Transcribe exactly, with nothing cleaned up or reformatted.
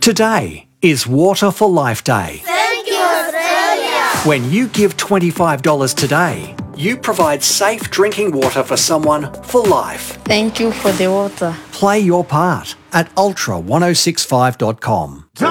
Today is Water for Life Day. Thank you, Australia! When you give twenty-five dollars today, you provide safe drinking water for someone for life. Thank you for the water. Play your part at ultra ten sixty-five dot com.